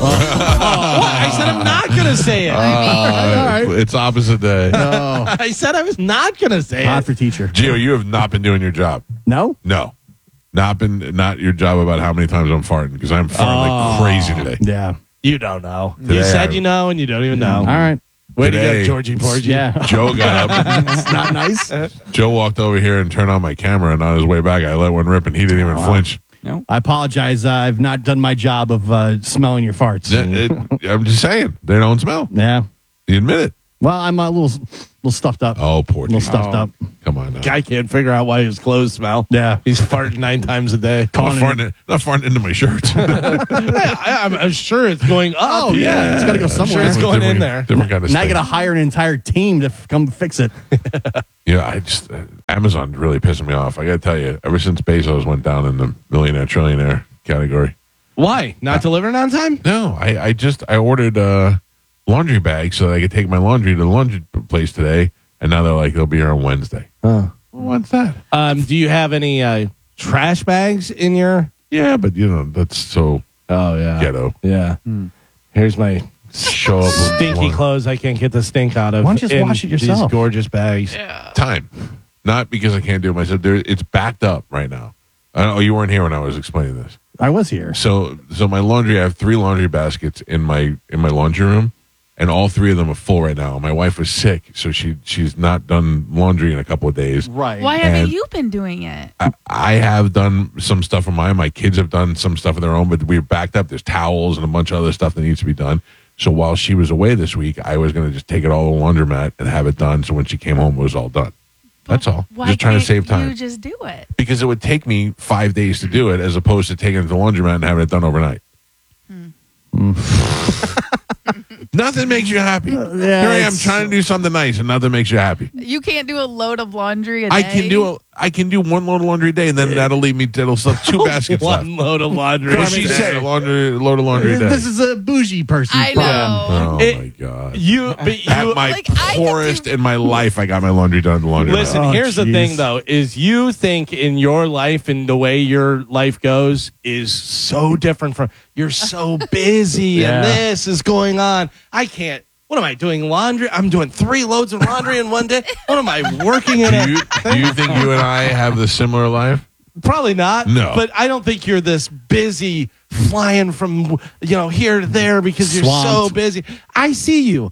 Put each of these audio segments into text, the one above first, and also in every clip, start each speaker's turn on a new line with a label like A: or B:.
A: I said I'm not going to say it.
B: It's opposite day.
C: No.
A: I said I was not going to say
C: Not
A: it.
C: for teacher.
B: Gio, you have not been doing your job.
C: No?
B: No. Not your job about how many times I'm farting, because I'm farting like crazy today.
C: Yeah.
A: You don't know.
B: Today
A: You said
B: I-
A: you know, and you don't even know.
C: All right.
A: Way to
B: Today-
A: go, Georgie Porgy.
C: Yeah.
B: Joe got up.
C: It's not nice.
B: Joe walked over here and turned on my camera, and on his way back, I let one rip, and he didn't even flinch.
C: I apologize. I've not done my job of smelling your farts.
B: I'm just saying, they don't smell.
C: Yeah.
B: You admit it.
C: Well, I'm a little stuffed up.
B: Oh, poor
C: A little
B: Gio.
C: stuffed up.
B: Come on now.
A: Guy can't figure out why his clothes smell.
C: Yeah.
A: He's farting 9 times a day.
B: Not farting into my shirt.
A: I'm sure it's going up.
C: Oh, yeah. It's got to go
A: Sure
C: somewhere.
A: it's going in there.
B: Different kind of
C: Now I
B: stuff.
C: got to hire an entire team to come fix it.
B: Yeah, I just Amazon's really pissing me off. I got to tell you, ever since Bezos went down in the millionaire trillionaire category.
A: Why? Not delivering on time?
B: No, I ordered laundry bags so that I could take my laundry to the laundry place today, and now they're like they'll be here on Wednesday.
A: Oh.
B: Well, what's that?
A: Do you have any trash bags in your?
B: Yeah, but that's so
A: Oh yeah.
B: ghetto.
A: Yeah. Here's my
B: Show up with
A: stinky
B: one-
A: clothes I can't get the stink out of.
C: Why don't you just
A: in
C: wash it
A: These
C: yourself?
A: gorgeous bags.
B: time, not because I can't do it myself. It's backed up right now. Oh, you weren't here when I was explaining this.
C: I was here.
B: So my laundry, I have 3 laundry baskets in my laundry room, and all 3 of them are full right now. My wife was sick, so she's not done laundry in a couple of days.
C: Right.
D: Why haven't
B: And-
D: you been doing it?
B: I have done some stuff of mine. My kids have done some stuff of their own, but we're backed up. There's towels and a bunch of other stuff that needs to be done. So while she was away this week, I was going to just take it all to the laundromat and have it done. So when she came home, it was all done. That's all.
D: Why
B: Just trying to
D: can't
B: save time.
D: You just do it.
B: Because it would take me 5 days to do it, as opposed to taking it to the laundromat and having it done overnight. Nothing makes you happy. Here I am trying to do something nice, and nothing makes you happy.
D: You can't do a load of laundry a day.
B: I can do 1 load of laundry a day, and then that'll leave me. It'll still have 2 baskets left.
A: One load of laundry.
B: What she said, load of laundry a day.
C: This is a bougie person's
D: I know.
C: problem.
B: Oh my god! At my
D: Like, I could
B: poorest
D: do-
B: in my life, I got my laundry done in the laundry.
A: Listen,
C: Oh,
A: here's the
C: jeez.
A: thing, though, is you think in your life and the way your life goes is so different from, you're so busy
C: Yeah.
A: and this is going on. I can't. What am I doing? Laundry? I'm doing 3 loads of laundry in one day. What am I working in?
B: Do you think you and I have the similar life?
A: Probably not.
B: No.
A: But I don't think you're this busy flying from, here to there because you're
C: Swamped.
A: so busy. I see you.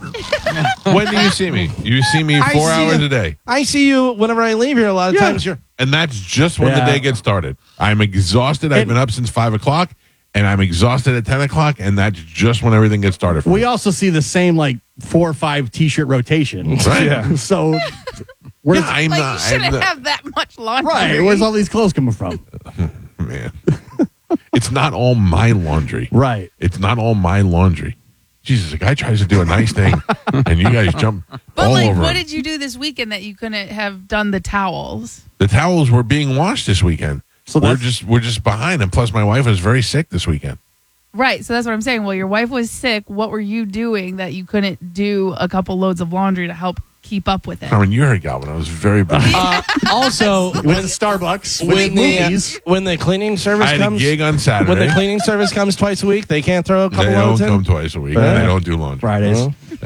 B: When do you see me? You see me 4
A: I see
B: hours
A: you.
B: a day,
A: I see you whenever I leave here. A lot of times you're.
B: and that's just when
C: Yeah.
B: the day gets started. I'm exhausted. I've been up since 5 o'clock, and I'm exhausted at 10 o'clock, and that's just when everything gets started. For
C: We
B: me.
C: also see the same 4 or 5 t-shirt rotation.
B: Right.
C: Yeah. So where's
B: Yeah, I'm
D: Like,
B: not.
D: you shouldn't
B: I'm not-
D: have that much laundry.
C: right? Where's all these clothes coming from?
B: man. It's not all my laundry.
C: Right.
B: It's not all my laundry. Jesus, a guy tries to do a nice thing, and you guys jump
D: But
B: all
D: like,
B: over
D: what
B: him.
D: did you do this weekend that you couldn't have done the towels?
B: The towels were being washed this weekend.
C: So
B: we're
C: that's-
B: just behind, and plus my wife was very sick this weekend.
D: Right, so that's what I'm saying. Well, your wife was sick. What were you doing that you couldn't do a couple loads of laundry to help keep up with it?
B: I mean, you heard Galvin. I was very busy.
A: Also,
C: Went to Starbucks.
A: when
C: movies.
A: the cleaning service
B: I had a
A: comes,
B: gig on
A: when
B: Saturday.
A: the cleaning service comes twice a week, they can't throw a couple
B: They don't
A: loads in.
B: come twice a week. And they don't do laundry.
C: Fridays.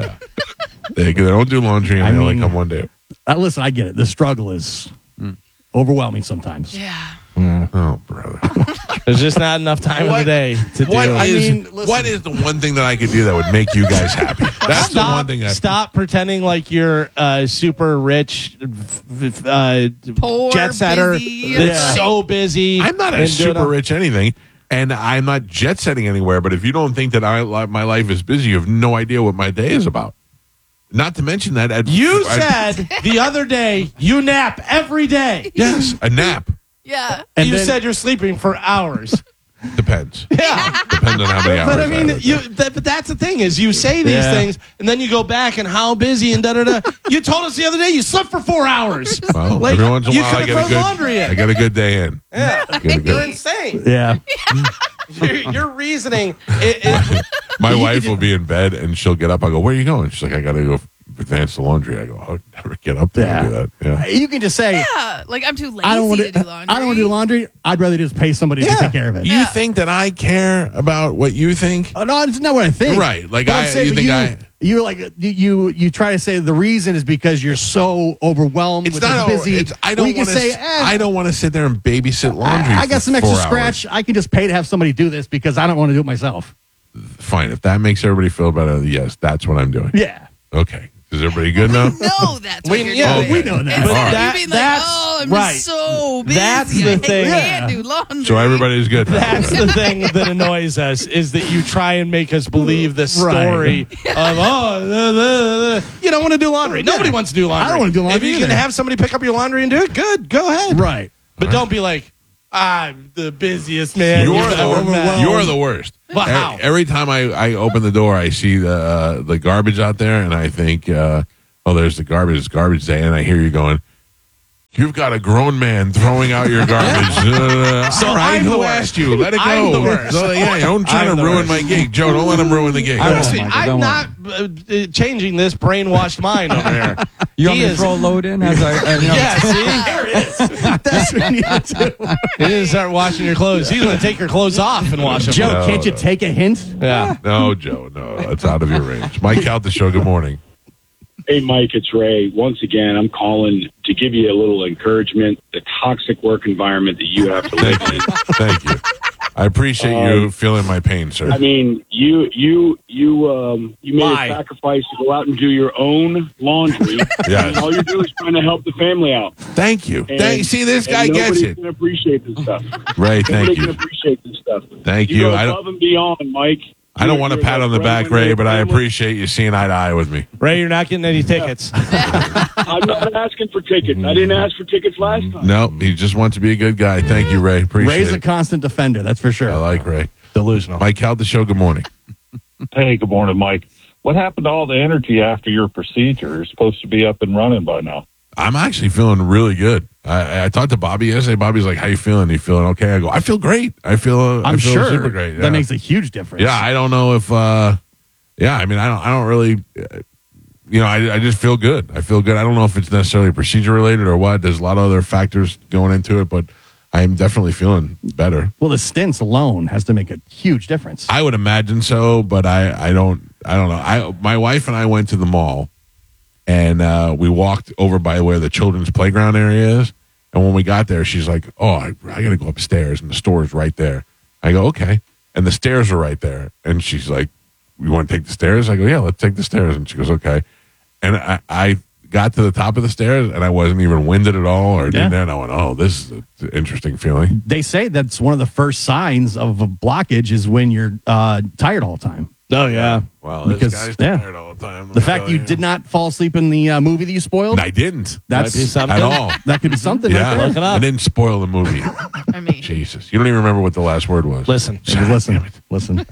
B: They don't do laundry, and
C: I
B: they only
C: mean-
B: come one day.
C: Listen, I get it. The struggle is overwhelming sometimes.
D: Yeah.
B: Oh, brother.
A: There's just not enough time in the day to do.
B: What is the one thing that I could do that would make you guys happy? That's the one thing.
A: Stop pretending like you're super rich,
D: Poor,
A: jet setter
D: busy.
A: that's
C: Yeah.
A: so busy.
B: I'm not a
A: and doing
B: super rich anything, and I'm not jet setting anywhere. But if you don't think that my life is busy, you have no idea what my day is about. Not to mention that
A: You said the other day you nap every day.
B: yes, a nap
D: Yeah.
C: And
A: you
C: then-
A: said you're sleeping for hours.
B: depends.
A: Yeah.
B: Depends on how many hours.
A: But I mean,
B: have.
A: but that's the thing is you say these
C: Yeah.
A: things and then you go back and how busy and da da da. You told us the other day you slept for 4 hours.
B: Well,
A: Like,
B: every once in a
A: you
B: while, I
A: could've
B: get a
A: thrown
B: good.
A: laundry in.
B: I get a good day in.
A: Yeah,
B: Get a
A: you're
B: good-
A: insane.
C: Yeah.
A: Your reasoning.
B: My wife will be in bed and she'll get up. I go, "Where are you going?" She's like, "I got to go advance the laundry. I go, I'll never get up there and do that. Yeah.
C: You can just say,
D: Yeah, like I'm too lazy
C: I don't want
D: to do laundry.
C: I don't want to do laundry. I'd rather just pay somebody to take care of it.
B: You think that I care about what you think?
C: No, it's not what I think.
B: Right. Like,
C: But I'm saying,
B: you
C: but
B: think I...
C: You're like you try to say the reason is because you're so overwhelmed.
B: It's
C: with
B: not
C: this busy.
B: I don't want to
C: say,
B: I don't want to sit there and babysit laundry.
C: I got
B: for
C: some extra
B: 4 hours.
C: scratch. I can just pay to have somebody do this because I don't want to do it myself.
B: Fine. If that makes everybody feel better, yes, that's what I'm doing.
C: Yeah.
B: Okay. Is everybody good now?
D: No, that's what you're
A: yeah,
D: doing.
C: we know that.
D: Instead
A: But
D: of
A: that-
D: you being like,
A: that's
D: oh, I'm
A: right.
D: so busy.
A: That's the
D: I
A: thing.
D: can't do laundry.
B: So everybody's good now.
A: That's the thing that annoys us is that you try and make us believe the story of you don't want to do laundry. Nobody wants to do laundry.
C: I don't wanna do laundry
A: If you can
C: either.
A: have somebody pick up your laundry and do it, good. Go ahead.
C: Right.
A: But don't be like, I'm the busiest man
B: You're
A: you've ever met.
B: You're the worst.
A: Well, how?
B: Every time I open the door, I see the garbage out there, and I think, oh, there's the garbage. It's garbage day, and I hear you going, you've got a grown man throwing out your garbage.
A: So
B: all right,
A: I'm the
B: who
A: worst.
B: asked you? Let it go.
A: I'm the worst.
B: So, yeah, don't try
A: I'm
B: to
A: the
B: ruin
A: worst.
B: my gig. Joe, don't let him ruin the gig.
A: Trust me,
E: Michael,
A: I'm
E: don't
A: not changing this brainwashed mind over here.
E: You want
A: He
E: me to
A: is-
E: throw a load in? As I,
A: Yeah, see? There it is.
C: That's what you need to do.
A: You need to start washing your clothes. He's going to take your clothes off and wash them.
C: Joe,
B: No,
C: can't you
B: no.
C: take a hint?
A: Yeah.
B: No, Joe, no. That's out of your range. Mike out the show. Good morning.
F: Hey, Mike, it's Ray. Once again, I'm calling to give you a little encouragement. The toxic work environment that you have to live in.
B: Thank you. I appreciate you feeling my pain, sir.
F: I mean, you made
A: Why?
F: a sacrifice to go out and do your own laundry.
B: Yes.
F: And all you're doing is trying to help the family out.
B: Thank you.
F: And,
B: See, this guy
F: and
B: gets
F: nobody
B: it.
F: can appreciate this stuff.
B: Ray,
F: Nobody
B: thank
F: can
B: you.
F: appreciate this stuff.
B: Thank you.
F: Go
B: I
F: above and beyond, Mike.
B: I don't want a
F: You're
B: pat on the back,
F: breadwinner
B: Ray,
F: of
B: but I
F: family.
B: appreciate you seeing eye to eye with me.
A: Ray, you're not getting any tickets.
F: I'm not asking for tickets. I didn't ask for tickets last time.
B: No, he just wants to be a good guy. Thank you, Ray. Appreciate
C: Ray's a
B: it.
C: constant defender, that's for sure.
B: I like Ray.
A: Delusional.
B: Mike out the show. Good morning.
G: Hey, good morning, Mike. What happened to all the energy after your procedure? You're supposed to be up and running by now.
B: I'm actually feeling really good. I talked to Bobby yesterday. Bobby's like, "How you feeling? You feeling okay?" I go, "I feel great. I feel
C: I'm sure
B: super great." Yeah.
C: that makes a huge difference.
B: Yeah, I don't know if. Yeah, I mean, I don't really. I just feel good. I feel good. I don't know if it's necessarily procedure related or what. There's a lot of other factors going into it, but I am definitely feeling better.
C: Well, the stints alone has to make a huge difference.
B: I would imagine so, but I don't know. My wife and I went to the mall, and we walked over by where the children's playground area is. And when we got there, she's like, "Oh, I got to go upstairs, and the store is right there." I go, "Okay," and the stairs are right there. And she's like, "You want to take the stairs?" I go, "Yeah, let's take the stairs." And she goes, "Okay." And I got to the top of the stairs, and I wasn't even winded at all or anything there. And I went, "Oh, this is an interesting feeling."
C: They say that's one of the first signs of a blockage is when you're tired all the time.
A: Oh, yeah.
B: Well,
C: Because,
B: this guy's
C: yeah.
B: tired all the time.
C: The fact you did not fall asleep in the movie that you spoiled,
B: I didn't
C: that's
A: Might be something.
B: at all.
C: that could be something
B: Yeah,
C: right
A: Look it
C: there.
A: up.
B: I didn't spoil the movie.
D: I mean,
B: Jesus, you don't even remember what the last word was.
A: Listen.
C: Listen.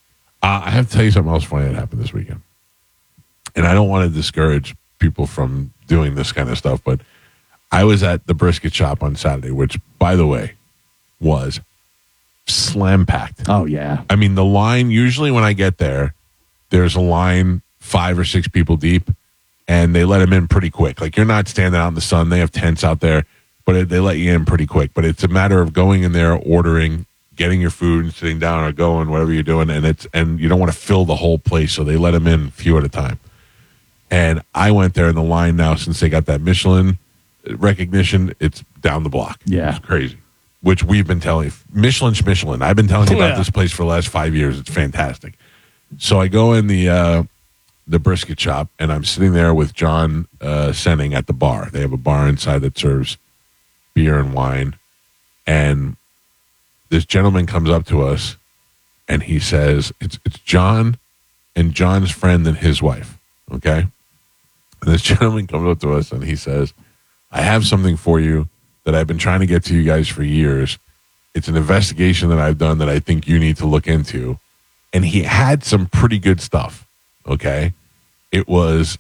B: I have to tell you something else funny that happened this weekend. And I don't want to discourage people from doing this kind of stuff, but I was at the brisket shop on Saturday, which, by the way, was slam packed.
C: Oh, yeah.
B: I mean, the line, usually when I get there, there's a line 5 or 6 people deep, and they let them in pretty quick. Like, you're not standing out in the sun. They have tents out there, but they let you in pretty quick. But it's a matter of going in there, ordering, getting your food, and sitting down or going, whatever you're doing. And you don't want to fill the whole place, so they let them in a few at a time. And I went there in the line now since they got that Michelin recognition. It's down the block.
C: Yeah.
B: It's crazy. Which we've been telling Michelin. I've been telling you about
A: Yeah.
B: this place for the last 5 years. It's fantastic. So I go in the brisket shop, and I'm sitting there with John Senning at the bar. They have a bar inside that serves beer and wine. And this gentleman comes up to us, and he says, it's John and John's friend and his wife, okay? And this gentleman comes up to us, and he says, "I have something for you that I've been trying to get to you guys for years. It's an investigation that I've done that I think you need to look into." And he had some pretty good stuff, okay? It was,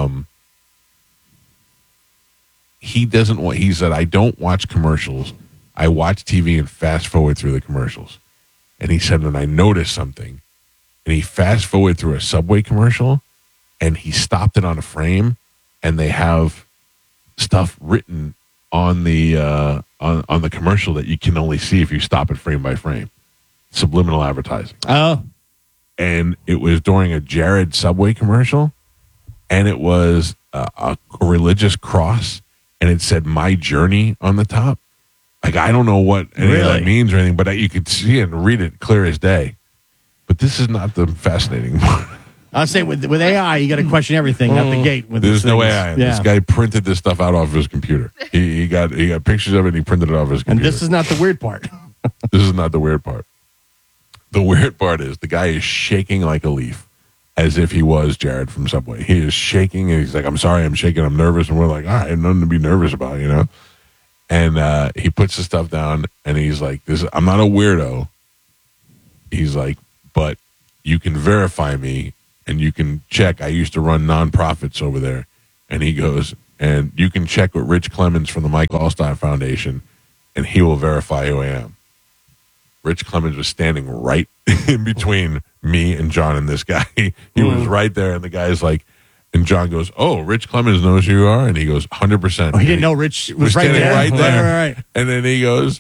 B: he said, "I don't watch commercials. I watch TV and fast forward through the commercials." And he said, and I noticed something. And he fast forwarded through a Subway commercial, and he stopped it on a frame, and they have stuff written on the on the commercial that you can only see if you stop it frame by frame. Subliminal advertising.
A: Oh,
B: And it was during a Jared Subway commercial, and it was a religious cross, and it said "My Journey" on the top. Like, I don't know what any of that
C: Really?
B: means or anything, but you could see it and read it clear as day. But this is not the fascinating part.
C: I was saying with AI, you got to question everything at the gate. With
B: There's
C: these
B: no
C: things.
B: AI.
C: Yeah.
B: This guy printed this stuff out off his computer. He got pictures of it, and he printed it off his
C: And
B: computer.
C: this is not the weird part.
B: This is not the weird part. The weird part is the guy is shaking like a leaf, as if he was Jared from Subway. He is shaking, and he's like, "I'm sorry, I'm shaking, I'm nervous." And we're like, "All right, nothing to be nervous about, you know." And he puts the stuff down, and he's like, "This, I'm not a weirdo." He's like, "But you can verify me, and you can check. I used to run nonprofits over there." And he goes, "And you can check with Rich Clemens from the Mike Allstott Foundation, and he will verify who I am." Rich Clemens was standing right in between me and John and this guy. He was right there, and the guy's like, and John goes, "Oh, Rich Clemens knows who you are," and he goes, 100%.
C: Oh, he didn't know Rich was right
B: standing
C: there.
B: right there.
C: Right.
B: And then he goes,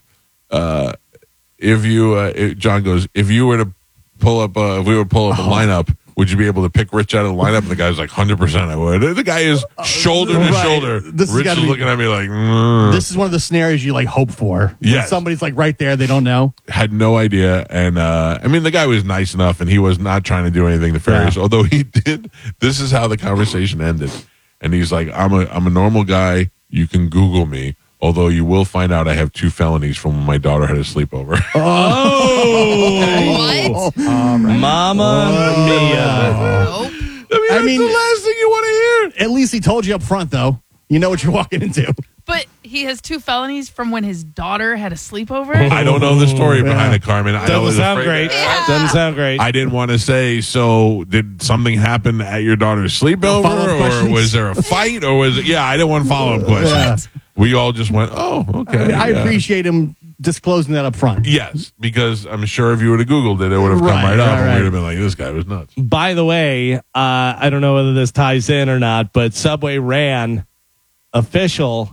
B: John goes, if we were to pull up a lineup, would you be able to pick Rich out of the lineup? And the guy's like, 100% I would. And the guy is shoulder to
C: right.
B: shoulder.
C: This has
B: Rich
C: gotta
B: is
C: be-
B: looking at me like,
C: This is one of the scenarios you like hope for. When
B: Yes.
C: somebody's like right there, they don't know.
B: had no idea. And I mean, the guy was nice enough, and he was not trying to do anything nefarious.
C: Yeah.
B: Although he did. This is how the conversation ended. And he's like, I'm a normal guy. You can Google me. Although you will find out I have 2 felonies from when my daughter had a sleepover.
D: What?
A: Mama Mia.
D: Nope.
C: I mean,
B: the last thing you want to hear.
C: at least he told you up front, though. You know what you're walking into.
D: But he has 2 felonies from when his daughter had a sleepover.
B: I don't know the story behind it, Carmen. I
A: Doesn't
B: was
A: sound
B: afraid-
A: great. Doesn't sound great.
B: I didn't want to say, so did something happen at your daughter's sleepover?
C: Follow-up
B: Or
C: questions?
B: was there a fight? Or was it, yeah, I didn't want follow-up questions. We all just went, oh, okay.
C: I
B: yeah.
C: appreciate him disclosing that up front.
B: Yes, because I'm sure if you would have Googled it, it would have come
C: Right,
B: right up,
C: right,
B: and
C: right.
B: we'd have been like, this guy was nuts.
A: By the way, I don't know whether this ties in or not, but Subway ran official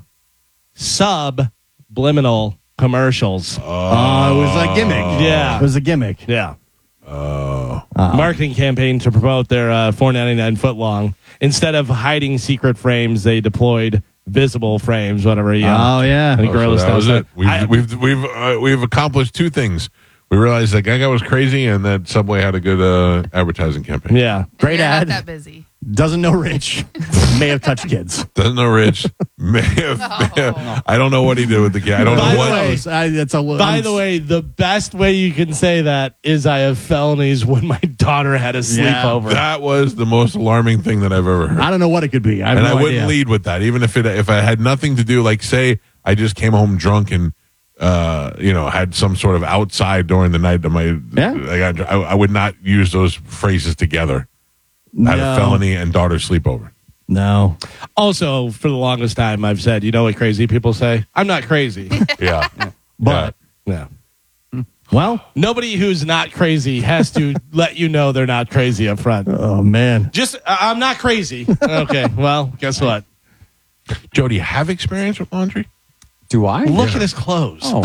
A: subliminal commercials.
C: It was a gimmick.
A: Yeah.
C: It was a gimmick.
A: Yeah. Marketing campaign to promote their $4.99 foot long. Instead of hiding secret frames, they deployed visible frames. Whatever. Yeah.
C: Oh, yeah.
A: I think
B: So
A: Gorilla
B: that was
A: Style
B: it.
A: said-
B: We've accomplished 2 things. We realized that Gaga was crazy, and that Subway had a good advertising campaign.
A: Yeah.
C: Great
D: Yeah, not
C: ad.
D: that busy.
C: Doesn't know Rich. May have touched kids.
B: Doesn't know Rich. May have, I don't know what he did with the kid. I don't
A: By
B: know
A: the
B: what.
A: way,
C: That's a
A: By the way, the best way you can say that is I have felonies when my daughter had a sleepover.
B: That was the most alarming thing that I've ever heard.
C: I don't know what it could be. I have
B: And
C: no
B: I wouldn't
C: idea.
B: lead with that, even if I had nothing to do. Like, say I just came home drunk and had some sort of outside during the night. I would not use those phrases together. I had a felony and daughter sleepover.
C: No.
A: Also, for the longest time, I've said, you know what crazy people say? I'm not crazy.
B: Yeah,
C: But,
A: Yeah.
C: well,
A: Nobody who's not crazy has to let you know they're not crazy up front.
C: oh, man.
A: Just, I'm not crazy. Okay, well, guess what?
B: Joe, do you have experience with laundry?
E: Do I?
A: Look at his clothes.
E: Oh,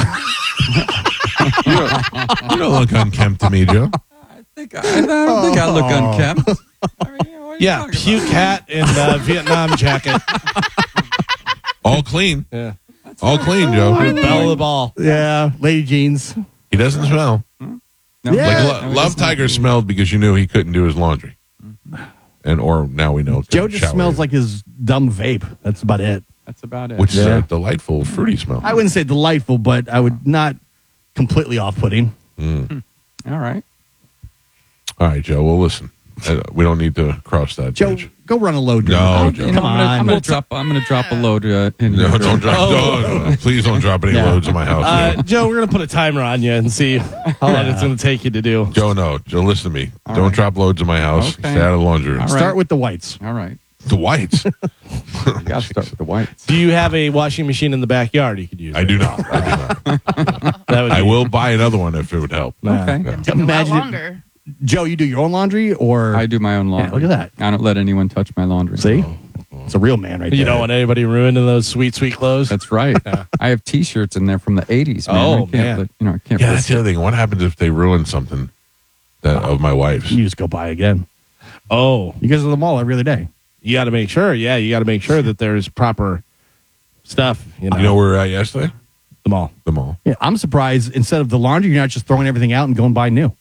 B: You don't look unkempt to me, Joe.
E: I think I look unkempt. I mean, what are you
A: Yeah,
E: talking
A: puke hat and Vietnam jacket.
B: All clean.
A: Yeah.
B: All clean, Joe.
A: Bell of the ball.
C: Yeah. Lady jeans.
B: He doesn't smell.
E: No,
C: Yeah.
B: Like
E: no, he
B: Love
E: doesn't.
B: Tiger smelled because you knew he couldn't do his laundry. Or now we know.
C: Joe just smells like his dumb vape. That's about it.
E: That's about it.
B: Which is
C: Yeah.
B: a delightful, fruity smell.
C: I wouldn't say delightful, but I would not completely off-putting.
E: All right.
B: All right, Joe. Well, listen. We don't need to cross that
C: Joe,
B: bridge.
C: go run a load.
B: No,
C: dude.
B: Joe.
E: You know,
C: Come
E: I'm gonna
C: on.
E: drop. I'm gonna drop a load in
B: No,
E: here.
B: don't drop. No, please don't drop any
C: Yeah.
B: loads in my house. Joe.
A: Joe, we're going to put a timer on you and see how long it's going to take you to do.
B: Joe, no. Joe, listen to me.
E: All
B: Don't
E: right.
B: drop loads in my house.
E: Okay.
B: Stay out of the laundry room.
E: All right.
C: Start with the whites.
E: All right.
B: The whites.
E: You got to start with the whites.
A: Do you have a washing machine in the backyard you could use?
B: I do not. I do not.
A: That would
B: I
A: be-
B: will buy another one if it would help.
A: Nah.
E: Okay.
B: Yeah.
D: Take a lot
C: Imagine it.
D: longer.
C: Joe, you do your own laundry or?
E: I do my own laundry.
C: Yeah, look at that.
E: I don't let anyone touch my laundry.
C: See? It's a real man right there.
A: You don't want anybody ruining those sweet, sweet clothes?
E: That's right. I have T-shirts in there from the 80s, man.
A: Oh,
E: I can't
A: man.
E: I can't
B: Yeah, that's the other thing. What happens if they ruin something of my wife's?
C: You just go buy again.
A: Oh,
C: You guys are at the mall every other day.
A: you got to make sure. Yeah, you got to make sure that there's proper stuff. You know,
B: You know where we were at yesterday?
A: the mall.
B: The mall.
C: Yeah, I'm surprised instead of the laundry, you're not just throwing everything out and going buy new.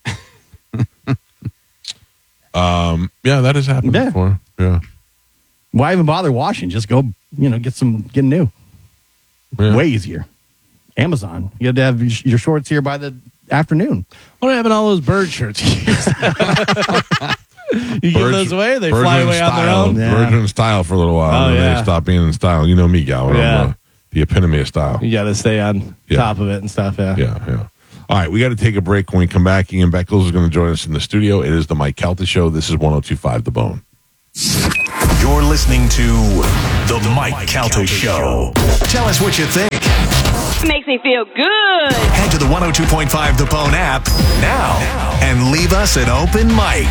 B: Yeah, that has happened
C: Yeah.
B: before. Yeah.
C: Why even bother washing? Just go, get new.
B: Yeah.
C: Way easier. Amazon. You had to have your shorts here by the afternoon.
A: What happened to all those bird shirts? You give those away, they
B: Birds
A: fly
B: are in
A: away on their
B: style.
A: own.
C: Yeah.
B: Birds are in style for a little while.
A: Oh,
B: and then
A: yeah.
B: they stop being in style. You know me, Gal.
A: Yeah.
B: I'm the epitome of style.
A: You got to stay on
B: Yeah.
A: top of it and stuff. Yeah.
B: Yeah. All right, we got to take a break. When we come back, Ian Beckles is going to join us in the studio. It is the Mike Calta Show. This is 102.5 The Bone.
H: You're listening to The Mike Calta Show. Tell us what you think.
I: Makes me feel good.
H: Head to the 102.5 The Bone app now and leave us an open mic.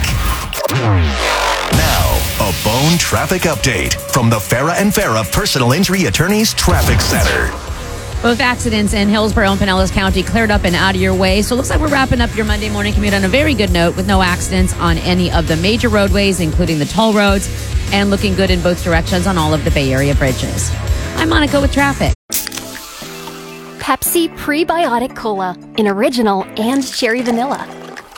H: Now, a Bone traffic update from the Farah and Farah Personal Injury Attorneys Traffic Center.
J: Both accidents in Hillsborough and Pinellas County cleared up and out of your way. So it looks like we're wrapping up your Monday morning commute on a very good note with no accidents on any of the major roadways, including the toll roads, and looking good in both directions on all of the Bay Area bridges. I'm Monica with traffic.
K: Pepsi Prebiotic Cola in original and cherry vanilla.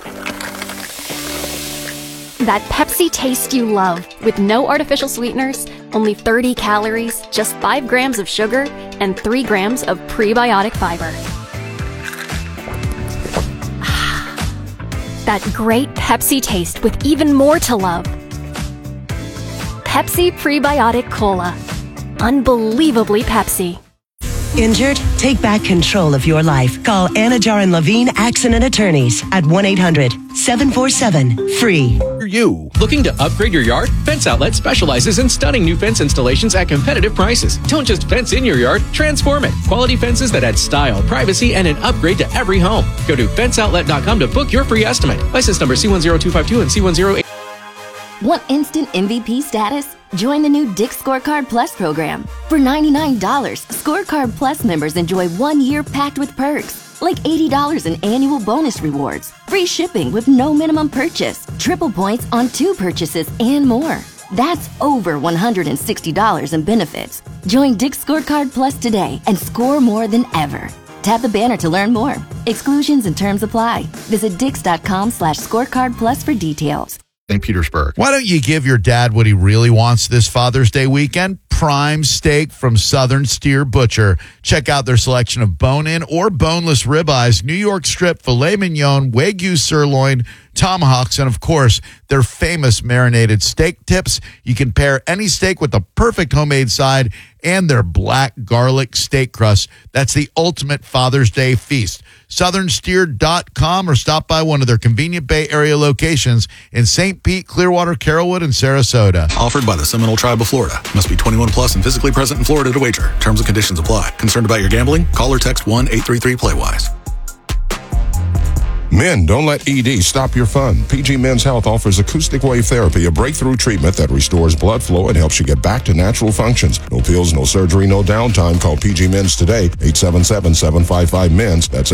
K: That Pepsi taste you love with no artificial sweeteners, only 30 calories, just 5 grams of sugar, and 3 grams of prebiotic fiber. That great Pepsi taste with even more to love. Pepsi Prebiotic Cola. Unbelievably Pepsi.
L: Injured? Take back control of your life. Call Anajar and Levine Accident Attorneys at 1-800-747-FREE.
M: Are you looking to upgrade your yard? Fence Outlet specializes in stunning new fence installations at competitive prices. Don't just fence in your yard, transform it. Quality fences that add style, privacy, and an upgrade to every home. Go to fenceoutlet.com to book your free estimate. License number C10252 and C108.
N: Want instant MVP status? Join the new Dick's Scorecard Plus program. For $99, Scorecard Plus members enjoy 1 year packed with perks, like $80 in annual bonus rewards, free shipping with no minimum purchase, triple points on 2 purchases, and more. That's over $160 in benefits. Join Dick's Scorecard Plus today and score more than ever. Tap the banner to learn more. Exclusions and terms apply. Visit Dix.com/scorecard plus for details.
O: St. Petersburg. Why don't you give your dad what he really wants this Father's Day weekend? Prime steak from Southern Steer Butcher. Check out their selection of bone-in or boneless ribeyes, New York strip, filet mignon, Wagyu sirloin, tomahawks, and of course, their famous marinated steak tips. You can pair any steak with the perfect homemade side and their black garlic steak crust. That's the ultimate Father's Day feast. SouthernSteer.com or stop by one of their convenient Bay Area locations in St. Pete, Clearwater, Carrollwood, and Sarasota.
P: Offered by the Seminole Tribe of Florida. Must be 21 plus and physically present in Florida to wager. Terms and conditions apply. Concerned about your gambling? Call or text 1-833-PLAY-WISE.
Q: Men, don't let ED stop your fun. PG Men's Health offers acoustic wave therapy, a breakthrough treatment that restores blood flow and helps you get back to natural functions. No pills, no surgery, no downtime. Call PG Men's today, 877-755-MENS. That's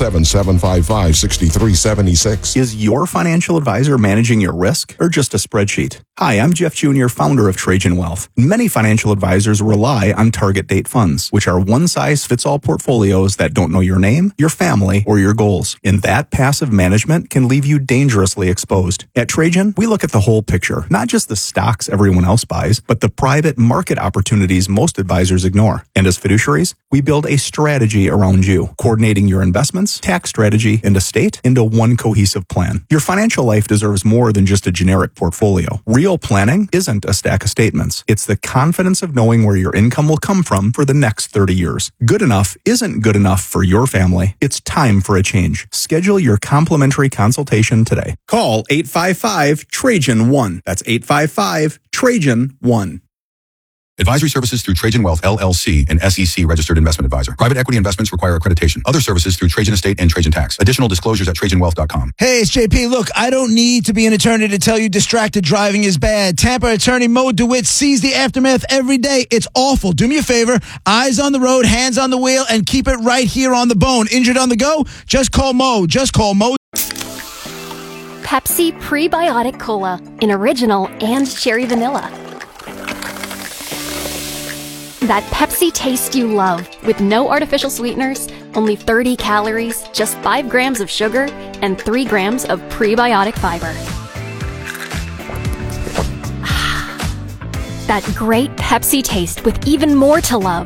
Q: 877-755-6376.
R: Is your financial advisor managing your risk or just a spreadsheet? Hi, I'm Jeff Jr., founder of Trajan Wealth. Many financial advisors rely on target date funds, which are one-size-fits-all portfolios that don't know your name, your family, or your goals. In that passive management can leave you dangerously exposed. At Trajan, we look at the whole picture, not just the stocks everyone else buys, but the private market opportunities most advisors ignore. And as fiduciaries, we build a strategy around you, coordinating your investments, tax strategy, and estate into one cohesive plan. Your financial life deserves more than just a generic portfolio. Real planning isn't a stack of statements. It's the confidence of knowing where your income will come from for the next 30 years. Good enough isn't good enough for your family. It's time for a change. Schedule your complimentary consultation today. Call 855-TRAJAN-1. That's 855-TRAJAN-1.
P: Advisory services through Trajan Wealth, LLC, an SEC registered investment advisor. Private equity investments require accreditation. Other services through Trajan Estate and Trajan Tax. Additional disclosures at TrajanWealth.com.
S: Hey, it's JP. Look, I don't need to be an attorney to tell you distracted driving is bad. Tampa attorney Mo DeWitt sees the aftermath every day. It's awful. Do me a favor. Eyes on the road, hands on the wheel, and keep it right here on the bone. Injured on the go? Just call Mo. Just call Mo.
K: Pepsi Prebiotic Cola in original and cherry vanilla. That Pepsi taste you love with no artificial sweeteners, only 30 calories, just 5 grams of sugar, and 3 grams of prebiotic fiber. That great Pepsi taste with even more to love.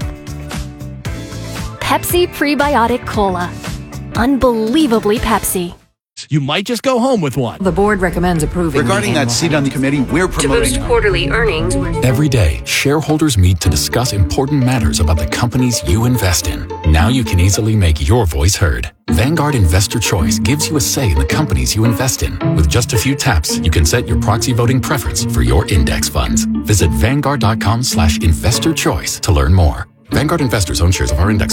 K: Pepsi Prebiotic Cola. Unbelievably Pepsi.
C: You might just go home with one.
T: The board recommends approving.
U: Regarding that seat on the committee, we're promoting.
T: To boost quarterly earnings.
V: Every day, shareholders meet to discuss important matters about the companies you invest in. Now you can easily make your voice heard. Vanguard Investor Choice gives you a say in the companies you invest in. With just a few taps, you can set your proxy voting preference for your index funds. Visit Vanguard.com/investor choice to learn more. Vanguard investors own shares of our index